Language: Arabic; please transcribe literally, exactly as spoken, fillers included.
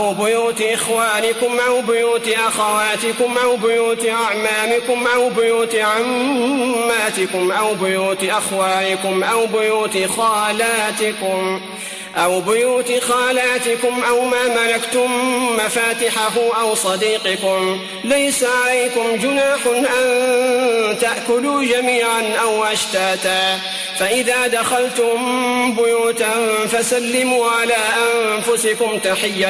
أو بيوت إخوانكم أو بيوت أخواتكم أو بيوت أعمامكم أو بيوت عماتكم أو بيوت أخوالكم أو بيوت خالاتكم أو بيوت خالاتكم أو ما ملكتم مفاتحه أو صديقكم. ليس عليكم جناح أن تأكلوا جميعا أو أشتاتا، فإذا دخلتم بيوتا فسلموا على أنفسكم تحية